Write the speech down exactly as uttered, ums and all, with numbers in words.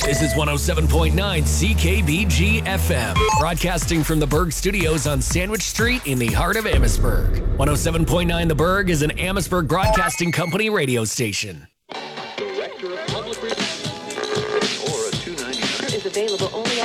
This is one oh seven point nine C K B G F M, broadcasting from the Berg Studios on Sandwich Street in the heart of Amherstburg. one oh seven point nine The Berg is an Amherstburg Broadcasting Company radio station. Director of Public Relations or a two ninety-nine is available only